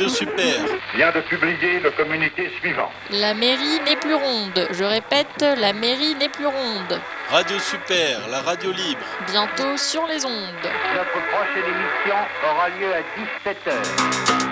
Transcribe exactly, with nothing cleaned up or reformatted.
Radio Super vient de publier le communiqué suivant. La mairie n'est plus ronde. Je répète, la mairie n'est plus ronde. Radio Super, la radio libre. Bientôt sur les ondes. Notre prochaine émission aura lieu à dix-sept heures.